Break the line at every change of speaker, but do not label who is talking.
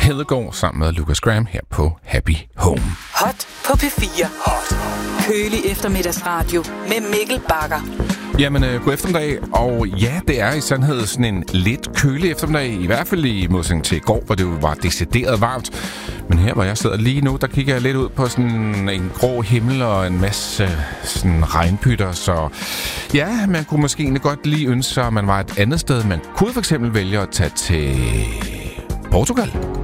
Hedegaard sammen med Lucas Graham her på Happy Home.
Hot på P4. Hot. Kølig eftermiddagsradio med Mikkel Bagger.
Jamen, god eftermiddag, og ja, det er i sandhed sådan en lidt kølig eftermiddag, i hvert fald i modsætning til i går, hvor det jo var decideret varmt. Men her, hvor jeg sidder lige nu, der kigger jeg lidt ud på sådan en grå himmel og en masse sådan regnpytter, så ja, man kunne måske egentlig godt lige ønske sig, at man var et andet sted. Man kunne for eksempel vælge at tage til Portugal.